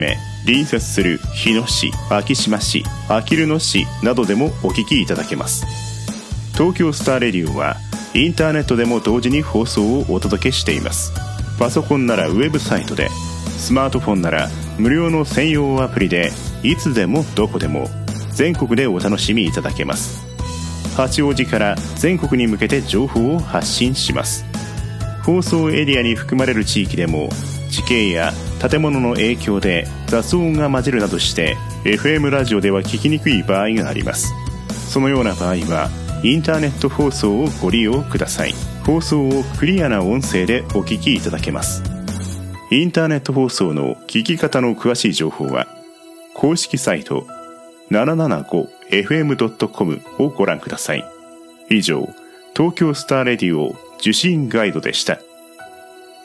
隣接する日野市、昭島市、あきる野市などでもお聞きいただけます。東京スターレディオはインターネットでも同時に放送をお届けしています。パソコンならウェブサイトで、スマートフォンなら無料の専用アプリでいつでもどこでも全国でお楽しみいただけます。八王子から全国に向けて情報を発信します。放送エリアに含まれる地域でも地形や建物の影響で雑音が混じるなどして FM ラジオでは聞きにくい場合があります。そのような場合はインターネット放送をご利用ください。放送をクリアな音声でお聞きいただけます。インターネット放送の聞き方の詳しい情報は公式サイト 775fm.com をご覧ください。以上、東京スターレディオ受信ガイドでした。